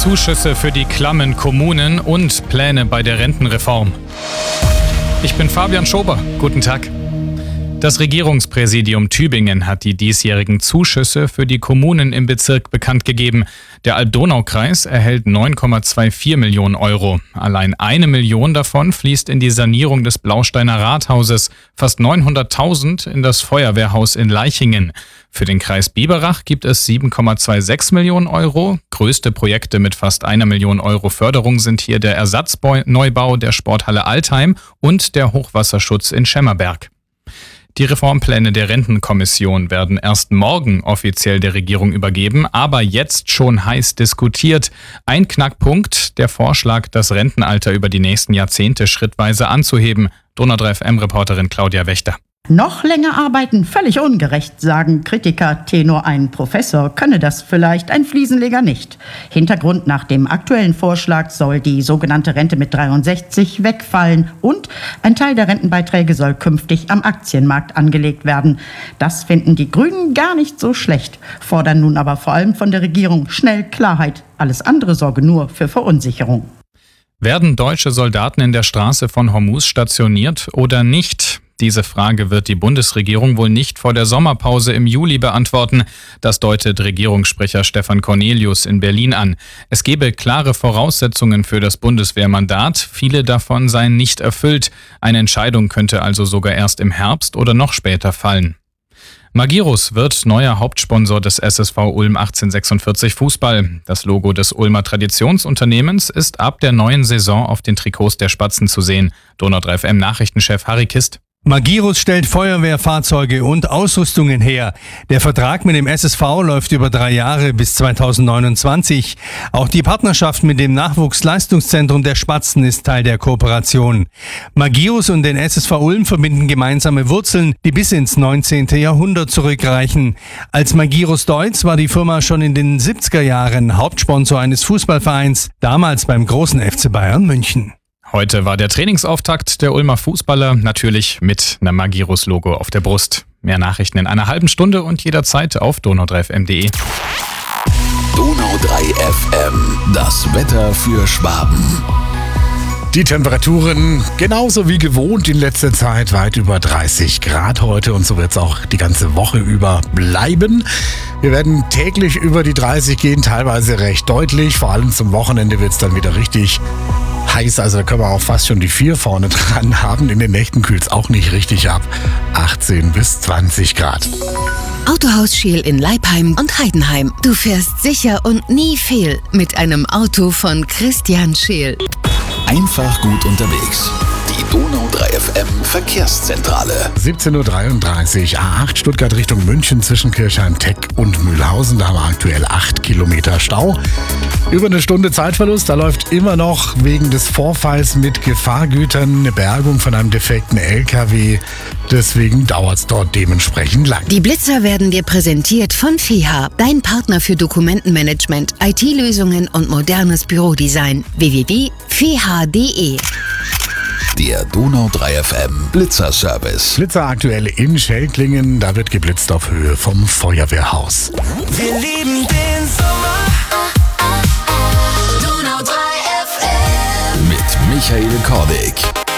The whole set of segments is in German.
Zuschüsse für die klammen Kommunen und Pläne bei der Rentenreform. Ich bin Fabian Schober. Guten Tag. Das Regierungspräsidium Tübingen hat die diesjährigen Zuschüsse für die Kommunen im Bezirk bekannt gegeben. Der Alb-Donau-Kreis erhält 9,24 Millionen Euro. Allein 1 Million davon fließt in die Sanierung des Blausteiner Rathauses, fast 900.000 in das Feuerwehrhaus in Leichingen. Für den Kreis Biberach gibt es 7,26 Millionen Euro. Größte Projekte mit fast 1 Million Euro Förderung sind hier der Ersatzneubau der Sporthalle Altheim und der Hochwasserschutz in Schemmerberg. Die Reformpläne der Rentenkommission werden erst morgen offiziell der Regierung übergeben, aber jetzt schon heiß diskutiert. Ein Knackpunkt, der Vorschlag, das Rentenalter über die nächsten Jahrzehnte schrittweise anzuheben. Donau 3 FM-Reporterin Claudia Wächter. Noch länger arbeiten, völlig ungerecht, sagen Kritiker. Tenor ein Professor könne das vielleicht, ein Fliesenleger nicht. Hintergrund: nach dem aktuellen Vorschlag soll die sogenannte Rente mit 63 wegfallen und ein Teil der Rentenbeiträge soll künftig am Aktienmarkt angelegt werden. Das finden die Grünen gar nicht so schlecht, fordern nun aber vor allem von der Regierung schnell Klarheit. Alles andere sorge nur für Verunsicherung. Werden deutsche Soldaten in der Straße von Hormuz stationiert oder nicht? Diese Frage wird die Bundesregierung wohl nicht vor der Sommerpause im Juli beantworten. Das deutet Regierungssprecher Stefan Cornelius in Berlin an. Es gebe klare Voraussetzungen für das Bundeswehrmandat. Viele davon seien nicht erfüllt. Eine Entscheidung könnte also sogar erst im Herbst oder noch später fallen. Magirus wird neuer Hauptsponsor des SSV Ulm 1846 Fußball. Das Logo des Ulmer Traditionsunternehmens ist ab der neuen Saison auf den Trikots der Spatzen zu sehen. Donau 3 FM Nachrichtenchef Harry Kist. Magirus stellt Feuerwehrfahrzeuge und Ausrüstungen her. Der Vertrag mit dem SSV läuft über 3 Jahre bis 2029. Auch die Partnerschaft mit dem Nachwuchsleistungszentrum der Spatzen ist Teil der Kooperation. Magirus und den SSV Ulm verbinden gemeinsame Wurzeln, die bis ins 19. Jahrhundert zurückreichen. Als Magirus Deutz war die Firma schon in den 70er Jahren Hauptsponsor eines Fußballvereins, damals beim großen FC Bayern München. Heute war der Trainingsauftakt der Ulmer Fußballer, natürlich mit einem Magirus-Logo auf der Brust. Mehr Nachrichten in einer halben Stunde und jederzeit auf donau3fm.de. Donau 3 FM, das Wetter für Schwaben. Die Temperaturen genauso wie gewohnt in letzter Zeit weit über 30 Grad heute und so wird es auch die ganze Woche über bleiben. Wir werden täglich über die 30 gehen, teilweise recht deutlich. Vor allem zum Wochenende wird es dann wieder richtig heiß, also da können wir auch fast schon die 4 vorne dran haben. In den Nächten kühlt es auch nicht richtig ab. 18 bis 20 Grad. Autohaus Scheel in Leipheim und Heidenheim. Du fährst sicher und nie fehl mit einem Auto von Christian Scheel. Einfach gut unterwegs. Die Donau 3 FM Verkehrszentrale. 17.33 Uhr, A8 Stuttgart Richtung München zwischen Kirchhain-Teck und Mühlhausen. Da haben wir aktuell 8 Kilometer Stau. Über eine Stunde Zeitverlust. Da läuft immer noch wegen des Vorfalls mit Gefahrgütern eine Bergung von einem defekten LKW. Deswegen dauert es dort dementsprechend lang. Die Blitzer werden dir präsentiert von FEHA, dein Partner für Dokumentenmanagement, IT-Lösungen und modernes Bürodesign. www.feha.de. Der Donau 3 FM Blitzerservice. Blitzer aktuell in Schelklingen. Da wird geblitzt auf Höhe vom Feuerwehrhaus. Wir lieben den Sommer. Donau 3 FM. Mit Michael Kordig.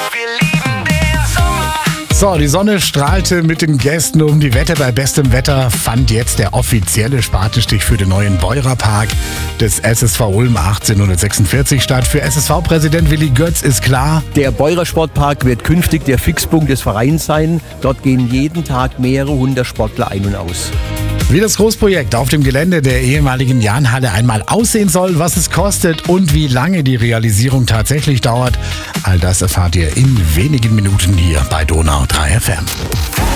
So, die Sonne strahlte mit den Gästen um die Wette. Bei bestem Wetter fand jetzt der offizielle Spatenstich für den neuen Beurerpark des SSV Ulm 1846 statt. Für SSV-Präsident Willi Götz ist klar: Der Beurer Sportpark wird künftig der Fixpunkt des Vereins sein. Dort gehen jeden Tag mehrere 100 Sportler ein und aus. Wie das Großprojekt auf dem Gelände der ehemaligen Jahnhalle einmal aussehen soll, was es kostet und wie lange die Realisierung tatsächlich dauert, all das erfahrt ihr in wenigen Minuten hier bei Donau 3 FM.